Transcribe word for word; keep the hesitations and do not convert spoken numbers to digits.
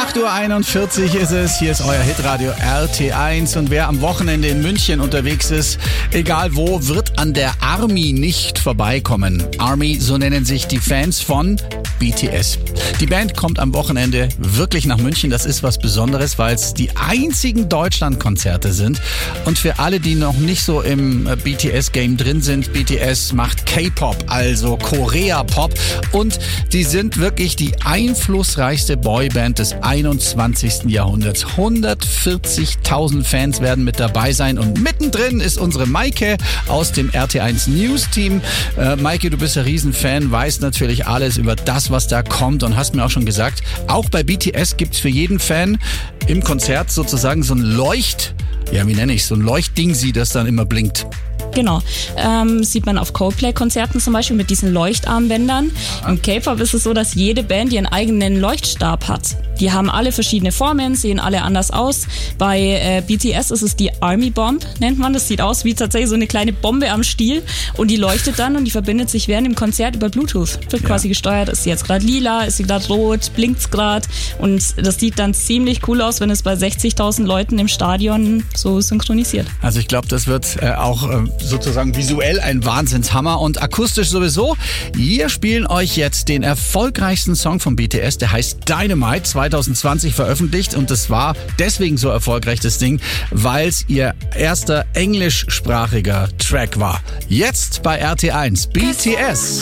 acht Uhr einundvierzig ist es, hier ist euer Hitradio R T eins und wer am Wochenende in München unterwegs ist, egal wo, wird an der Army nicht vorbeikommen. Army, so nennen sich die Fans von B T S. Die Band kommt am Wochenende wirklich nach München. Das ist was Besonderes, weil es die einzigen Deutschlandkonzerte sind. Und für alle, die noch nicht so im B T S-Game drin sind, B T S macht K-Pop, also Korea-Pop. Und die sind wirklich die einflussreichste Boyband des einundzwanzigsten Jahrhunderts. hundertvierzigtausend Fans werden mit dabei sein. Und mittendrin ist unsere Maike aus dem R T eins News-Team. Äh, Maike, du bist ein Riesenfan, weißt natürlich alles über das, was da kommt und hast mir auch schon gesagt, auch bei B T S gibt's für jeden Fan im Konzert sozusagen so ein Leucht, ja wie nenne ich so ein Leuchtdingsi, das dann immer blinkt. Genau, ähm, sieht man auf Coldplay-Konzerten zum Beispiel mit diesen Leuchtarmbändern. Im K-Pop ist es so, dass jede Band ihren eigenen Leuchtstab hat. Die haben alle verschiedene Formen, sehen alle anders aus. Bei äh, B T S ist es die Army Bomb, nennt man. Das sieht aus wie tatsächlich so eine kleine Bombe am Stiel und die leuchtet dann und die verbindet sich während dem Konzert über Bluetooth. Wird ja quasi gesteuert, ist sie jetzt gerade lila, ist sie gerade rot, blinkt's gerade und das sieht dann ziemlich cool aus, wenn es bei sechzigtausend Leuten im Stadion so synchronisiert. Also ich glaube, das wird äh, auch äh, sozusagen visuell ein Wahnsinnshammer und akustisch sowieso. Wir spielen euch jetzt den erfolgreichsten Song von B T S, der heißt Dynamite, zwanzig zwanzig veröffentlicht und das war deswegen so erfolgreich, das Ding, weil es ihr erster englischsprachiger Track war. Jetzt bei R T eins, B T S.